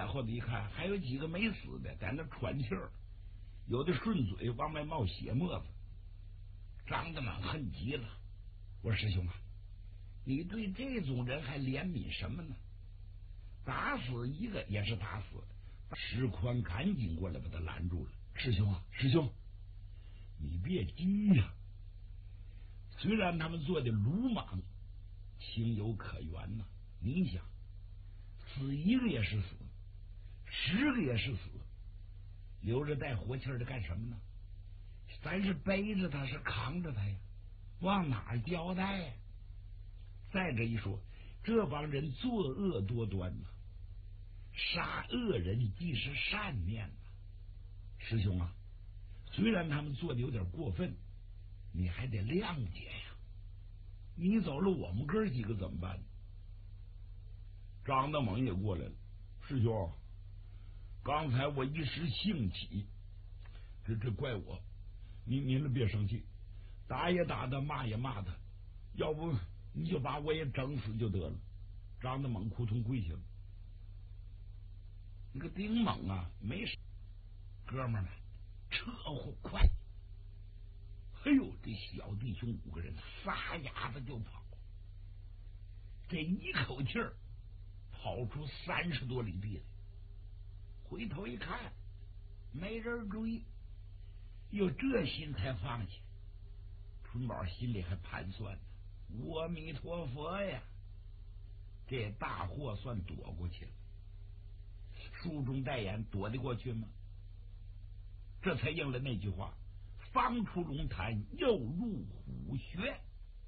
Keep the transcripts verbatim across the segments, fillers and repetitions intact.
后头一看，还有几个没死的在那喘气儿，有的顺嘴往外冒血沫子。张德满恨极了，我说师兄啊，你对这种人还怜悯什么呢？打死一个也是打死。石宽赶紧过来把他拦住了。师兄啊，师兄，你别急呀、啊。虽然他们做的鲁莽，情有可原呐、啊。你想，死一个也是死，十个也是死，留着带活气的干什么呢？咱是背着他，是扛着他呀，往哪儿交代呀？再者一说，这帮人作恶多端呐、啊，杀恶人即是善念呐、啊。师兄啊，虽然他们做的有点过分，你还得谅解呀。你走了，我们哥几个怎么办？张德猛也过来了。师兄，刚才我一时兴起，这这怪我，您您别生气，打也打他，骂也骂他，要不你就把我也整死就得了。张德猛扑通跪下了。那个丁猛啊，没事，哥们儿们，撤后快！哎呦，这小弟兄五个人撒丫子就跑，这一口气儿跑出三十多里地来。回头一看，没人追，有这心才放下。春宝心里还盘算呢，阿弥陀佛呀，这大祸算躲过去了。书中代言躲得过去吗？这才应了那句话，方出龙潭又入虎穴。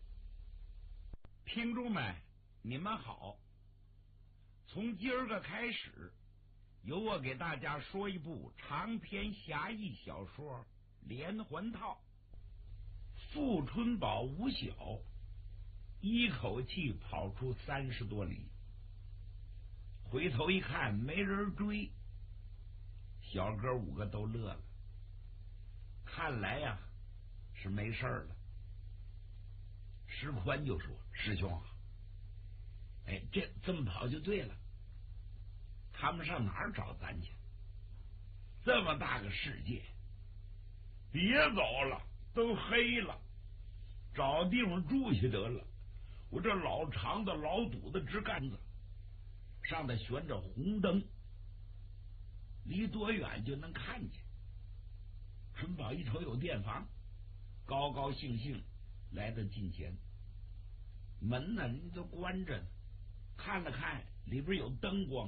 听众们，你们好，从今儿个开始，由我给大家说一部长篇侠义小说《连环套》。富春宝五小一口气跑出三十多里，回头一看没人追，小哥五个都乐了，看来呀、啊、是没事了。石宽就说：“师兄啊，哎，这这么跑就对了，他们上哪儿找咱去？这么大个世界，别走了，都黑了，找地方住去得了。我这老长的老堵的枝杆子上头悬着红灯，离多远就能看见。”春宝一瞅有店房，高高兴兴来到近前，门呢人都关着呢，看了看里边有灯光。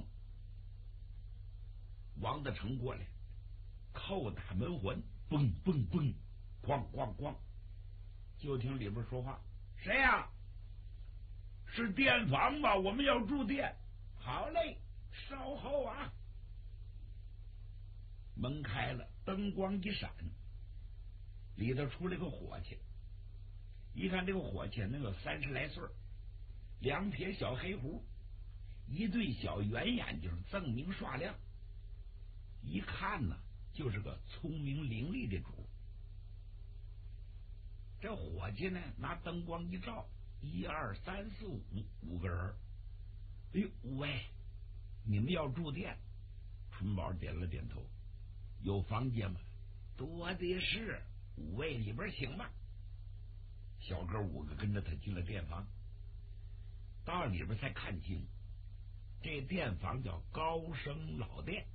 王德成过来叩打门环，嘣嘣嘣，咣咣咣，就听里边说话：“谁呀、啊？是店房吧？我们要住店。好嘞，稍后啊。”门开了，灯光一闪，里头出来个伙计。一看这个伙计能有三十来岁，两撇小黑胡，一对小圆眼睛，锃明刷亮，一看呢就是个聪明伶俐的主。这伙计呢拿灯光一照，一二三四五五个人。哎呦，五位，你们要住店？春宝点了点头。有房间吗？多的是，五位里边请吧。小哥五个跟着他进了店房，到里边才看清，这店房叫高升老店。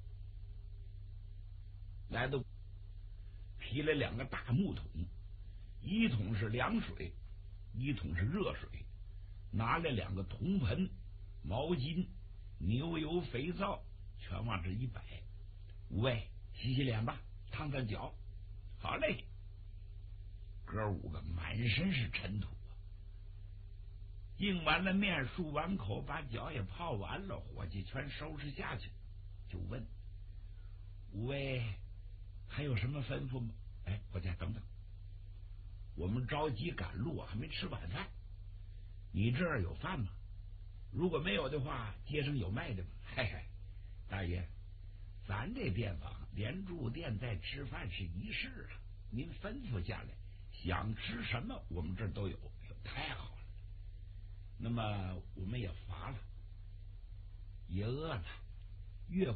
来到提了两个大木桶，一桶是凉水，一桶是热水，拿来两个铜盆、毛巾、牛油、肥皂，全往这一摆。五位洗洗脸吧，烫烫脚。好嘞。哥五个满身是尘土啊，应完了面，漱完口，把脚也泡完了，伙计全收拾下去，就问五位还有什么吩咐吗？哎，伙计等等，我们着急赶路，还没吃晚饭，你这儿有饭吗？如果没有的话，街上有卖的吗？嘿嘿，大爷，咱这店房连住店带吃饭是一式啊，您吩咐下来，想吃什么我们这儿都有。太好了，那么我们也乏了，也饿了，越